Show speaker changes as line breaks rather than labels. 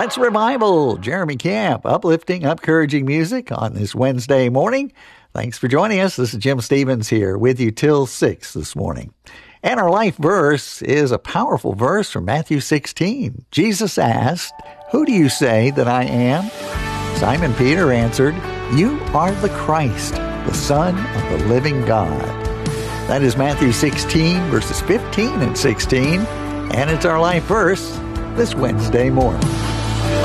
That's Revival, Jeremy Camp, uplifting, encouraging music on this Wednesday morning. Thanks for joining us. This is Jim Stevens here with you till 6 this morning. And our life verse is a powerful verse from Matthew 16. Jesus asked, "Who do you say that I am?" Simon Peter answered, "You are the Christ, the Son of the living God." That is Matthew 16, verses 15 and 16, and it's our life verse this Wednesday morning.